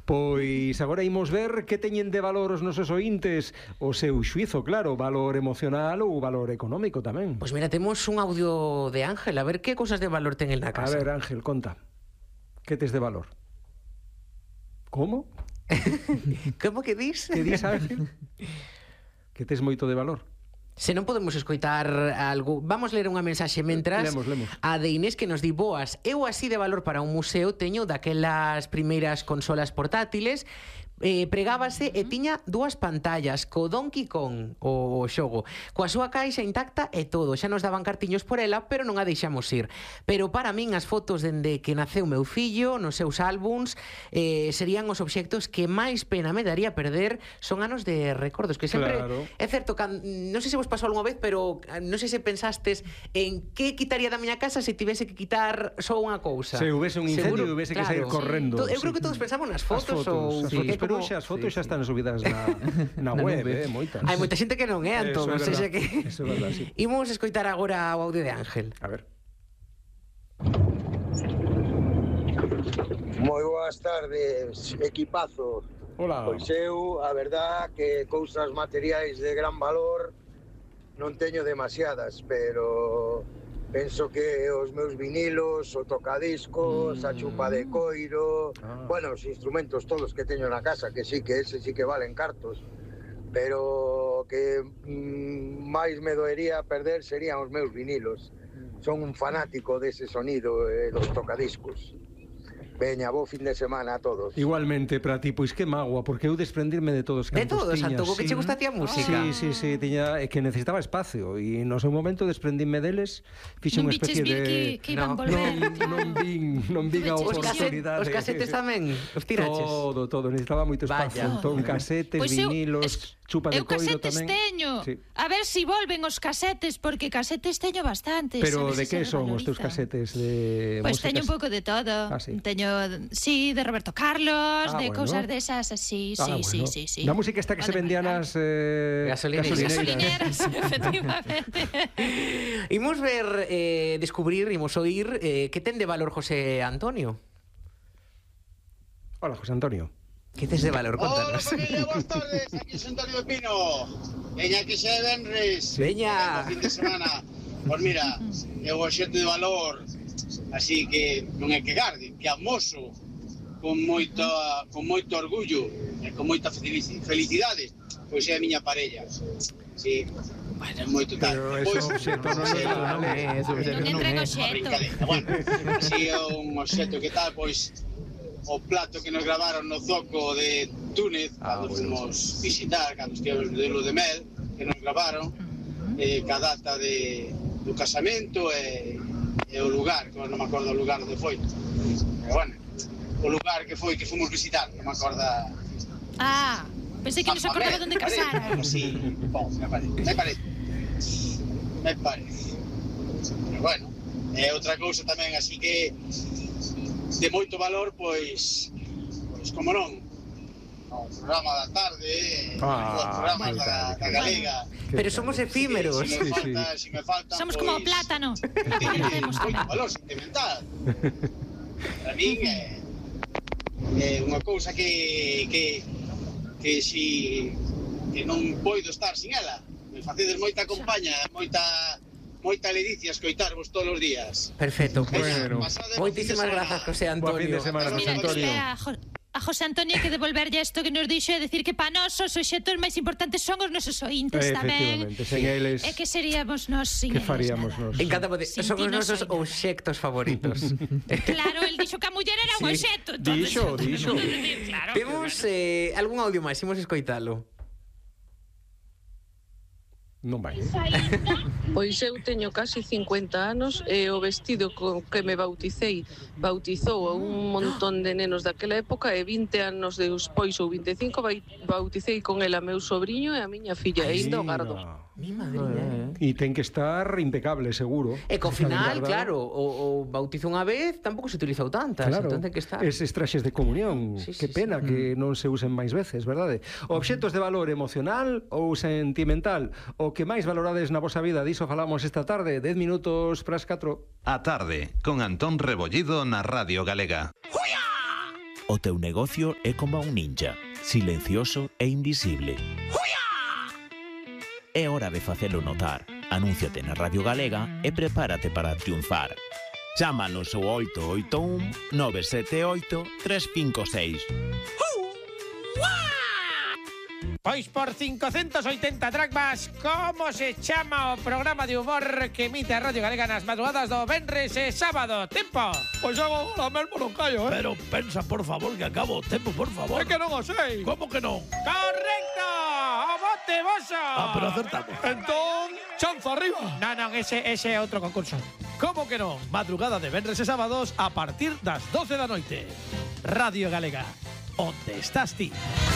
Pois agora imos ver que teñen de valor os nosos ointes, o seu xuizo, claro, valor emocional ou valor económico tamén. Pois mira, temos un audio de Ángel, a ver que cousas de valor ten el na A casa. ver, Ángel, conta. Que tes de valor? Como? Como que dis? Que dis, Ángel? Que tes moito de valor. Se non podemos escoitar algo, vamos ler unha mensaxe mentras. Lemos. A de Inés que nos di: boas, eu así de valor para un museo teño daquelas primeiras consolas portátiles, pregábase e tiña dúas pantallas co Donkey Kong, o xogo, coa súa caixa intacta e todo. Xa nos daban cartiños por ela, pero non a deixamos ir. Pero para min as fotos dende que naceu meu fillo nos seus álbums serían os obxectos que máis pena me daría perder. Son anos de recordos que sempre, claro. É certo, non sei se vos pasou algunha vez, pero non sei se pensastes en que quitaría da miña casa se tivese que quitar só unha cousa. Se houvese un incendio e houvese que sair Claro. correndo. Eu creo que todos pensamos nas fotos, pero xa as fotos xa están subidas na web, moitas. Hai moita xente que non é, Antón, non sei se que... Eso é verdad, sí. Imos escoitar agora o audio de Ángel. A ver. Moi boas tardes, equipazo. Hola. Pois eu, a verdad, que cousas materiais de gran valor non teño demasiadas, pero penso que os meus vinilos, o tocadiscos, a chupa de coiro, bueno, os instrumentos todos que teño na casa, que sí, que ese sí que valen cartos, pero que máis me doería perder serían os meus vinilos. Son un fanático dese sonido dos tocadiscos. Veña, bo fin de semana a todos. Igualmente para ti, pois que mágoa, porque eu desprendirme de todos De cantos todos, tiñas. Antón, que che gusta a ti a música. Sí, tiña, que necesitaba espacio e no seu momento desprendime deles, fixe unha especie de... que iban volver. Non vin a oportunidade. Os casetes tamén, os tiraches. Todo, necesitaba moito espacio. Entón, casetes, Pois vinilos, chupa de coiro casetes tamén. teño. Sí. A ver si volven os casetes, porque casetes teño bastantes. Pero a ver de si que se son os teus revalorizan. casetes de Pois músicas? teño un pouco de todo. Sí. Teño, sí, de Roberto Carlos, de bueno. cousas desas así, Bueno. sí. Da música esta que se vendía nas gasolineras, efectivamente. Imos ver, descubrir, imos oír que ten de valor José Antonio. Hola, José Antonio. Que tes de valor? Hola, Contanos. familia, boas tardes. Aquí é Antonio de Pino. Veña que xa é venres. Veña. Fin de semana. Pois mira, é o xente de valor, así que non é que garde, que amoso con moito orgullo e con moita felicidade, pois é a miña parella. Sí, bueno, moito tal. Pero eso obxecto non é Non entra en obxecto. Bueno, así é un obxecto que tal, pois o plato que nos gravaron no Zoco de Túnez cando fomos visitar, cando estivemos de luz de mel, que nos gravaron ca data do casamento e o lugar, que non me acordo o lugar onde foi, pero bueno, o lugar que foi que fomos visitar, non me acordo. Pensei que non se acordaba onde casaron. Sí, me parece. Pero bueno, é outra cousa tamén, así que de moito valor, pois como non, o programa da tarde, os programas da Galega. Pero somos efímeros. Si me falta, Somos como o plátano. Moito valor sentimental. Para min é unha cousa que si que non poido estar sin ela. Me facedes moita compañía, moita ledicia escoitarvos todos os días. Perfecto, bueno. Moitísimas grazas, José Antonio. Boa fin de semana, José Antonio. A José Antonio hai que devolverlle isto que nos dixo e decir que para nós os obxectos máis importantes son os nosos ointes tamén. Efectivamente, sen eles... E que seríamos nós sin Que eles, faríamos nada. nós? Encanta, son os nosos obxectos favoritos. Claro, el dixo que a muller era un obxecto. Dixo. Claro. Temos algún audio máis, imos escoitalo. Non vai. Pois eu teño casi 50 anos e o vestido co que me bautizou a un montón de nenos daquela época e 20 anos despois ou 25 bauticei con ela meu sobriño e a miña filla e ainda o gardo. Mi madriña, E ten que estar impecable, seguro. E co final, claro, o bautizo unha vez tampouco se utilizou tantas, Claro, entón ten que estar. eses traxes de comunión. Sí, Que pena que non se usen máis veces, verdade? Obxectos de valor emocional ou sentimental, o que máis valorades na vosa vida, diso falamos esta tarde, 10 minutos para as 4. A tarde, con Antón Rebollido na Radio Galega. O teu negocio é como un ninja, silencioso e invisible. É hora de facelo notar. Anúnciate na Radio Galega e prepárate para triunfar. Chámanos ao 881 978 356. Pois por 580 dracmas, como se chama o programa de humor que emite a Radio Galega nas madrugadas do venres e sábado? Tempo! Pois agora mesmo non callo, Pero pensa, por favor, que acabo o tempo, por favor. É que non o sei. Como que non? Correcto! O bote voso! Pero acertamos. Entón, chanza arriba. Non, ese é outro concurso. Como que non? Madrugada de venres e sábados a partir das 12 da noite. Radio Galega, onde estás ti?